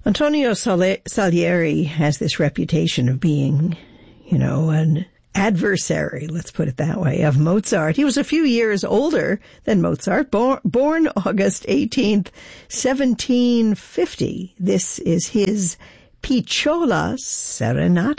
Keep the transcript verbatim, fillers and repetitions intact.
Antonio Sali- Salieri has this reputation of being, you know, an adversary, let's put it that way, of Mozart. He was a few years older than Mozart, born, born August eighteenth, seventeen fifty. This is his Picciola Serenata.